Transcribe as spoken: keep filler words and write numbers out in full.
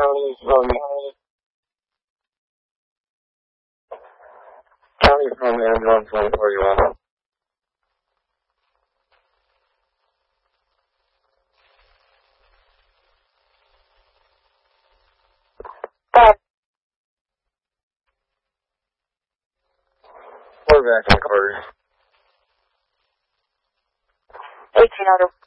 County from County from ambulance one forty-one. Four back in quarters. eighteen oh two.